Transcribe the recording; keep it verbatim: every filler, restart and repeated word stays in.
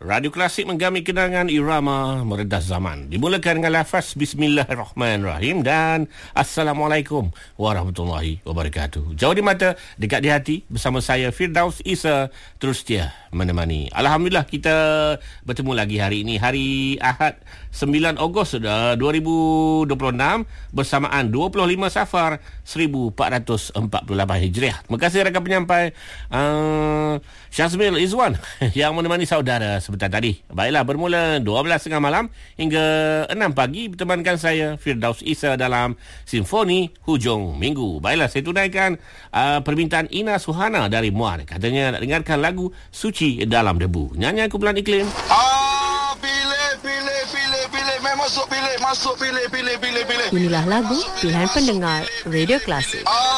Radio Klasik menggami kenangan irama meredah zaman. Dimulakan dengan lafaz Bismillahirrahmanirrahim dan Assalamualaikum warahmatullahi wabarakatuh. Jauh di mata, dekat di hati, bersama saya Firdaus Isa, terus setia menemani. Alhamdulillah kita bertemu lagi hari ini, hari Ahad sembilan Ogos dua ribu dua puluh enam bersamaan dua puluh lima Safar seribu empat ratus empat puluh lapan Hijriah. Terima kasih rakan penyampai uh, Syazmil Izwan yang menemani saudara sebentar tadi. Baiklah, bermula dua belas tiga puluh malam hingga enam pagi bertemankan saya Firdaus Isa dalam Simfoni Hujung Minggu. Baiklah, saya tunaikan uh, permintaan Ina Suhana dari Muar. Katanya nak dengarkan lagu Suci Dalam Debu. Nyanyian kumpulan iklim. Ah, pilih, pilih, pilih, pilih. Masuk pilih, masuk pilih, pilih, pilih, pilih. Inilah lagu pilihan pendengar Radio Klasik. Ah,